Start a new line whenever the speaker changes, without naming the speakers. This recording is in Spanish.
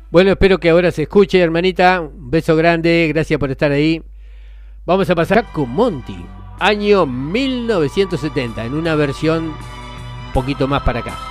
Bueno, espero que ahora se escuche, hermanita. Un beso grande, gracias por estar ahí. Vamos a pasar con Monty, año 1970, en una versión un poquito más para acá.